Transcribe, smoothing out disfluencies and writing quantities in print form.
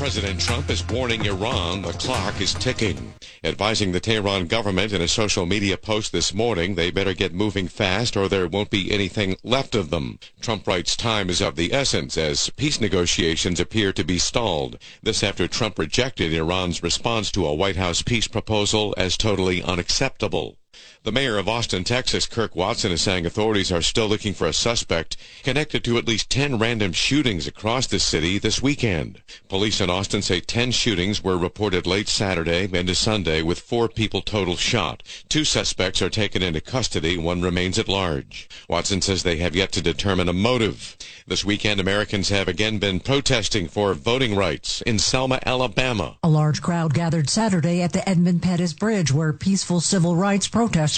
President Trump is warning Iran the clock is ticking, advising the Tehran government in a social media post this morning they better get moving fast or there won't be anything left of them. Trump writes time is of the essence as peace negotiations appear to be stalled. This after Trump rejected Iran's response to a White House peace proposal as totally unacceptable. The mayor of Austin, Texas, Kirk Watson, is saying authorities are still looking for a suspect connected to at least 10 random shootings across the city this weekend. Police in Austin say 10 shootings were reported late Saturday into Sunday, with 4 people total shot. 2 suspects are taken into custody. 1 remains at large. Watson says they have yet to determine a motive. This weekend, Americans have again been protesting for voting rights in Selma, Alabama. A large crowd gathered Saturday at the Edmund Pettus Bridge, where peaceful civil rights protesters